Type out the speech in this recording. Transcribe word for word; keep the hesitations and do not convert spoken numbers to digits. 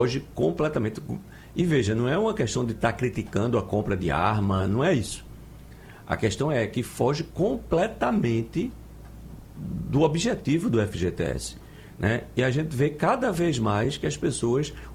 Foge completamente. E veja, não é uma questão de estar criticando a compra de arma, não é isso. A questão é que foge completamente do objetivo do F G T S. Né? E a gente vê cada vez mais que as pessoas